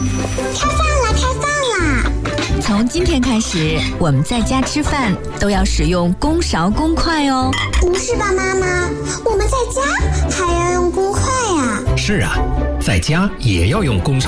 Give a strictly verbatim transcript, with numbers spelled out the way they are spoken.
开饭啦！开饭啦！ 从今天开始，我们在家吃饭都要使用公勺公筷哦。 不是吧，妈妈？我们在家还要用公筷呀？ 是啊，在家也要用公勺。